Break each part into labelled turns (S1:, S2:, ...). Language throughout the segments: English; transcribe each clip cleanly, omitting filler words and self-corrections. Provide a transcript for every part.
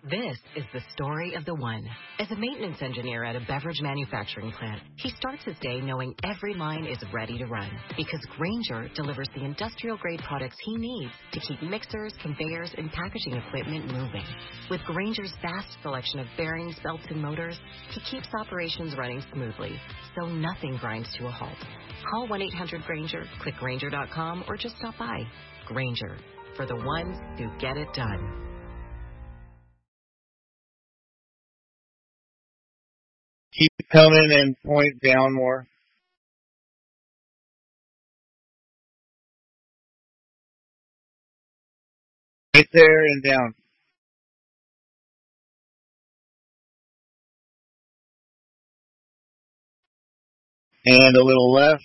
S1: This is the story of the one. As a maintenance engineer at a beverage manufacturing plant, he starts his day knowing every line is ready to run because Grainger delivers the industrial-grade products he needs to keep mixers, conveyors, and packaging equipment moving. With Grainger's vast selection of bearings, belts, and motors, he keeps operations running smoothly, so nothing grinds to a halt. Call 1-800-GRAINGER, click Grainger.com, or just stop by. Grainger, for the ones who get it done.
S2: Keep coming and point down more. Right there and down. And a little left.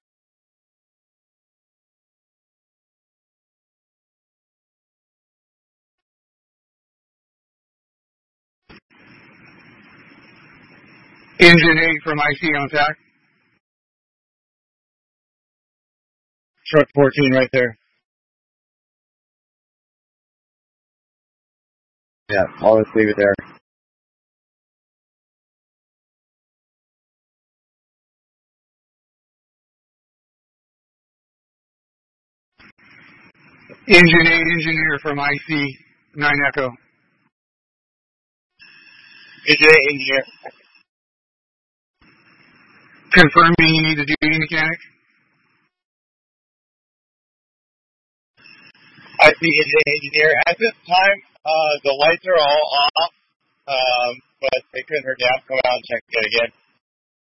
S3: Engine 8 from IC on attack.
S2: Truck 14 right there. Yeah, I'll just leave it there.
S3: Engine 8 engineer from IC 9 Echo.
S2: Engine 8 engineer.
S3: Confirming you need a duty mechanic.
S2: I see engine 8 engineer. At this time, the lights are all off, but they couldn't hurt to come out and check it again.